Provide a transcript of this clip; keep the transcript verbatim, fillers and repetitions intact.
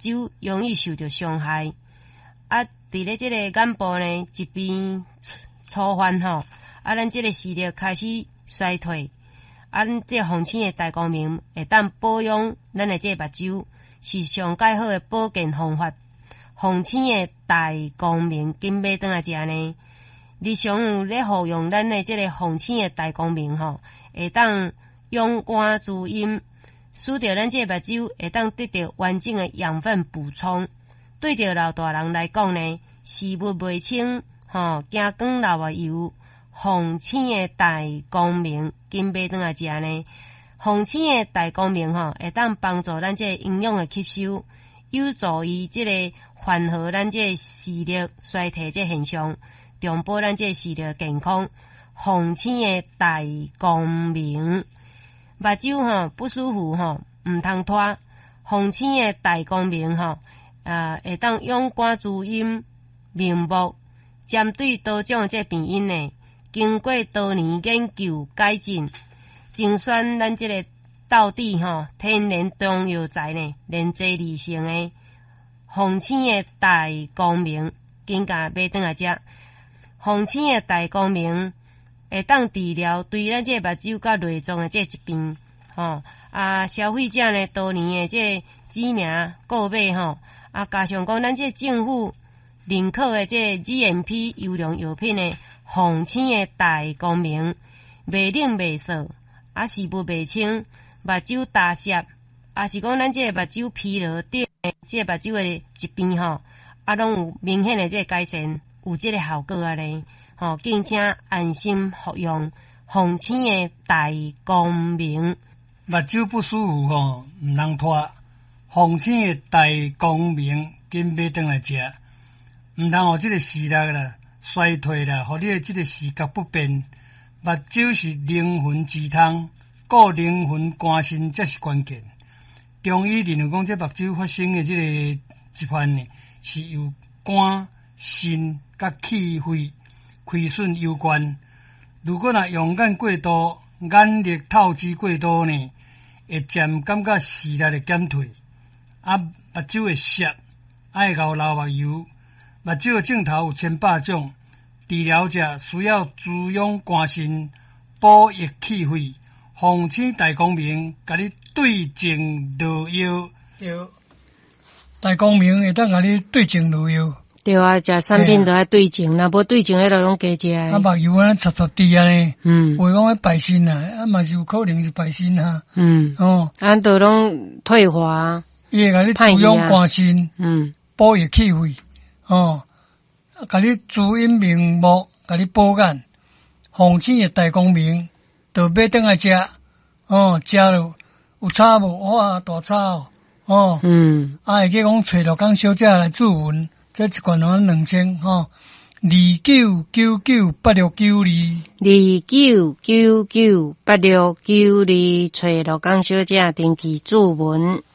睭容易受到伤害。啊，伫咧即个眼部呢，一边粗泛吼，啊，咱即个视力开始衰退，啊，咱即个红星的大光明会当保养咱的即个目睭，是上介好的保健方法。红星的大光明紧买转来食呢，日常有咧服用咱的即个红星的大光明吼，会当养肝滋阴，使着咱即个目睭会当得到完整的养分补充。对着老大人来讲呢，视物袂清吼，惊光流啊油，红星的大光明紧买转来食呢。红星的大光明吼，会当帮助咱即个营养的吸收，有助于即个缓和咱即个视力衰退即现象，重保咱即个视力健康。红星的大光明，目睭吼不舒服吼，毋通拖。红星的大光明吼，啊会当养肝滋阴、明目，针对多种即病因呢，经过多年研究改进，精选咱即个道地吼天然中药材呢，连接而成的。红星的大光明，紧甲买转来食。红星的大光明会当治疗对咱这目睭甲内脏的这疾病，吼啊消费者呢多年的这知名购买吼，啊加上讲咱这政府认可的这 G M P 优良药品的红星的大光明，袂冷袂涩，啊视物袂清，目睭大涩，啊是讲咱这目睭疲劳等。这目睭的疾病吼，啊，拢有明显的这改善，有这个效果啊咧，吼，敬请安心服用红星的大光明。 目睭不舒服吼，毋通拖，红星的大光明紧买转来食，毋通互这个视力啦衰退啦，互你的这个视觉不便。目睭是灵魂之汤，顾灵魂肝肾才是关键。中医认为讲，这目睭发生的这个疾患呢，是由肝、肾甲气血亏损有关。如果若用眼过度、眼力透支过度呢，会渐感觉视力会减退，啊，目睭会涩，爱流流目油。目睭的镜头有千百种，治疗者需要滋养肝肾、补益气血。红星大光明，甲你对症落药。对，大光明会当甲你对症落药。 对啊，食产品都要对症，若无对症，迄个拢加食。 啊，目油安插插滴安尼， 嗯， 袂讲要败身啊，啊嘛是有可能是败身啊。 嗯，哦，安都拢退化。 伊会甲你滋养肝肾， 嗯， 补益气血，哦，甲你滋阴明目，甲你保眼。红星的大光明。就买转来食，哦，食了有差无？哇，大差哦，哦，嗯，啊，会记讲找罗岗小姐来注文，这一罐拢两千，吼，二九九九八六九二， 二九九九八六九二，找罗岗小姐定期注文。